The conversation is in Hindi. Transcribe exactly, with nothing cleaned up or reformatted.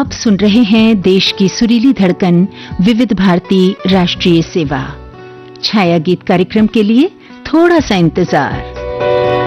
आप सुन रहे हैं देश की सुरीली धड़कन विविध भारती राष्ट्रीय सेवा। छाया गीत कार्यक्रम के लिए थोड़ा सा इंतजार।